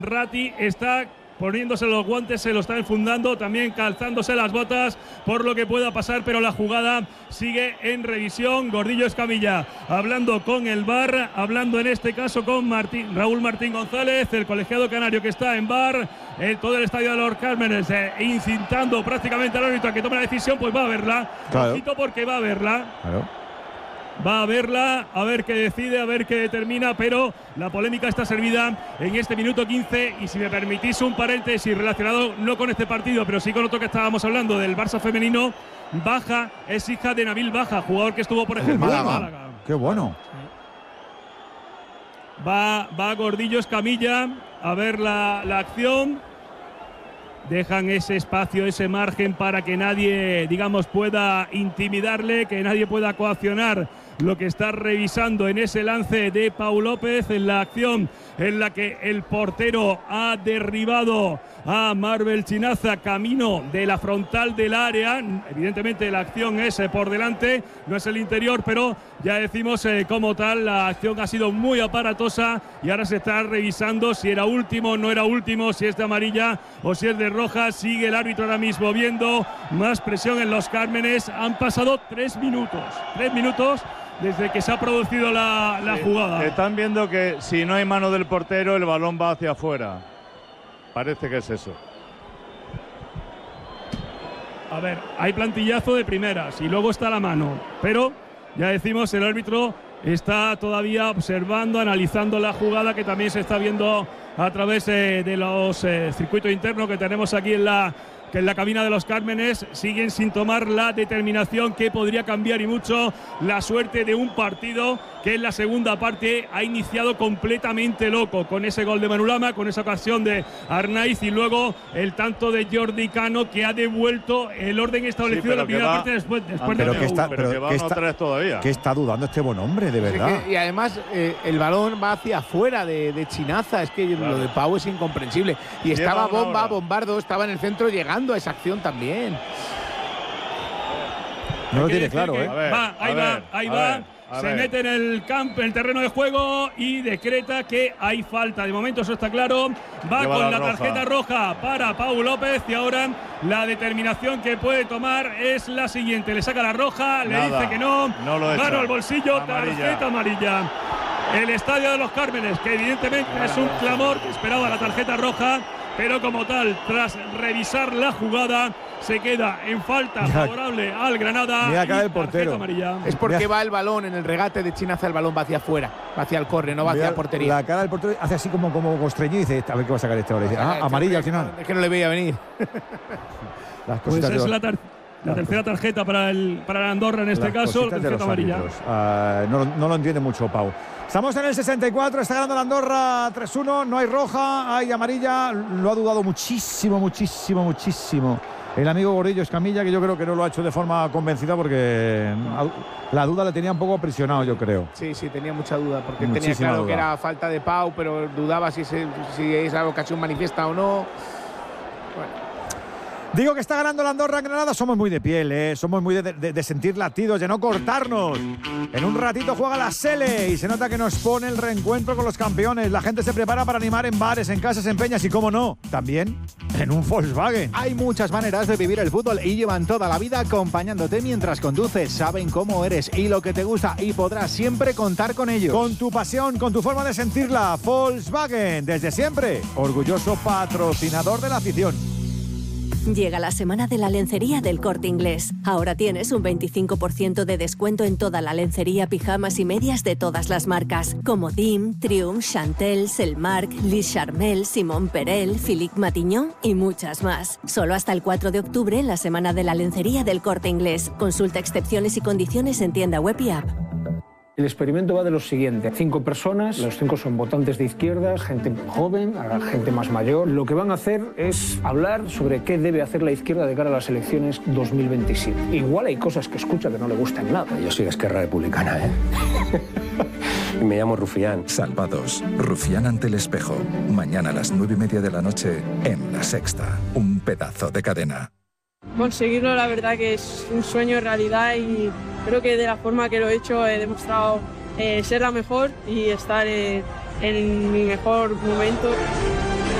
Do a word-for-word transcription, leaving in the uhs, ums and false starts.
Ratti está poniéndose los guantes, se lo está enfundando, también calzándose las botas por lo que pueda pasar, pero la jugada sigue en revisión. Gordillo Escamilla hablando con el V A R, hablando en este caso con Martín, Raúl Martín González, el colegiado canario que está en V A R, en todo el estadio de los Cármenes, eh, incitando prácticamente al árbitro a que tome la decisión. Pues va a verla, claro. Ojito porque va a verla. Claro. Va a verla, a ver qué decide, a ver qué determina, pero la polémica está servida en este minuto quince. Y si me permitís un paréntesis relacionado no con este partido, pero sí con otro que estábamos hablando del Barça femenino, Baja es hija de Nabil Baja, jugador que estuvo por ejemplo en Málaga. Málaga. Qué bueno. Va, va Gordillo Escamilla a ver la, la acción. Dejan ese espacio, ese margen para que nadie, digamos, pueda intimidarle, que nadie pueda coaccionar lo que está revisando en ese lance de Pau López, en la acción en la que el portero ha derribado a Marvel Chinaza camino de la frontal del área. Evidentemente la acción es eh, por delante, no es el interior, pero ya decimos eh, como tal, la acción ha sido muy aparatosa y ahora se está revisando si era último, no era último, si es de amarilla o si es de roja. Sigue el árbitro ahora mismo viendo más presión en los Cármenes. Han pasado tres minutos, tres minutos desde que se ha producido la, la sí, jugada. Están viendo que si no hay mano del portero, el balón va hacia afuera. Parece que es eso. A ver, hay plantillazo de primeras y luego está la mano, pero ya decimos, el árbitro está todavía observando, analizando la jugada, que también se está viendo a través eh, de los eh, circuitos internos que tenemos aquí en la que en la cabina de los Cármenes. Siguen sin tomar la determinación que podría cambiar y mucho la suerte de un partido que en la segunda parte ha iniciado completamente loco, con ese gol de Manulama, con esa ocasión de Arnaiz y luego el tanto de Jordi Cano, que ha devuelto el orden establecido sí, en la primera va, parte después, después pero de que está, pero que va que uno está, tres todavía. que está dudando este buen hombre, de verdad. Sí, que, y además eh, el balón va hacia afuera de, de Chinaza. Es que claro, lo de Pau es incomprensible. Y estaba Bomba, Bombardo, estaba en el centro llegando a esa acción también. No lo tiene claro, ¿eh? Ver, va, ahí va, ver, ahí va. Ver, se ver. mete en el campo, en el terreno de juego y decreta que hay falta. De momento eso está claro. Va Lleva con la, la tarjeta roja para Pau López y ahora la determinación que puede tomar es la siguiente. Le saca la roja, le Nada, dice que no. no lo mano al bolsillo, amarilla. Tarjeta amarilla. El estadio de los Cármenes, que evidentemente Nada, es un clamor que esperaba la tarjeta roja, pero como tal, tras revisar la jugada, se queda en falta ya, favorable al Granada. Mira acá el portero. Amarilla. Es porque mira, va el balón en el regate de Chinaza, el balón va hacia afuera, va hacia el córner, no va hacia la portería. La cara del portero hace así como, como constreñido y dice, a ver qué va a sacar este ahora. Dice, ah, amarilla al final. Es que no le veía venir. Las pues es la, tar la tercera tarjeta para el para el Andorra en este Las caso, la tarjeta amarilla. Uh, no, no lo entiende mucho Pau. Estamos en el sesenta y cuatro, está ganando la Andorra tres uno, no hay roja, hay amarilla. Lo ha dudado muchísimo, muchísimo, muchísimo el amigo Gordillo Escamilla, que yo creo que no lo ha hecho de forma convencida porque la duda le tenía un poco aprisionado, yo creo. Sí, sí, tenía mucha duda, porque Muchísima tenía claro duda. que era falta de Pau, pero dudaba si, se, si esa ocasión manifiesta o no. Bueno. Digo que está ganando la Andorra en Granada. Somos muy de piel, ¿eh? Somos muy de, de, de sentir latidos, de no cortarnos. En un ratito juega la Sele y se nota que nos pone el reencuentro con los campeones. La gente se prepara para animar en bares, en casas, en peñas y, cómo no, también en un Volkswagen. Hay muchas maneras de vivir el fútbol y llevan toda la vida acompañándote mientras conduces. Saben cómo eres y lo que te gusta y podrás siempre contar con ellos. Con tu pasión, con tu forma de sentirla. Volkswagen, desde siempre, orgulloso patrocinador de la afición. Llega la semana de la lencería del Corte Inglés. Ahora tienes un veinticinco por ciento de descuento en toda la lencería, pijamas y medias de todas las marcas, como D I M, Triumph, Chantel, Selmark, Lis Charmel, Simon Perel, Philippe Matignon y muchas más. Solo hasta el cuatro de octubre en la semana de la lencería del Corte Inglés. Consulta excepciones y condiciones en tienda web y app. El experimento va de lo siguiente. Cinco personas, los cinco son votantes de izquierda, gente joven, gente más mayor. Lo que van a hacer es hablar sobre qué debe hacer la izquierda de cara a las elecciones dos mil veintisiete. Igual hay cosas que escucha que no le gustan nada. Yo soy de Esquerra Republicana, ¿eh? Me llamo Rufián. Salvados. Rufián ante el espejo. Mañana a las nueve y media de la noche en La Sexta. Un pedazo de cadena. Conseguirlo, la verdad que es un sueño en realidad y creo que de la forma que lo he hecho he demostrado eh, ser la mejor y estar eh, en mi mejor momento.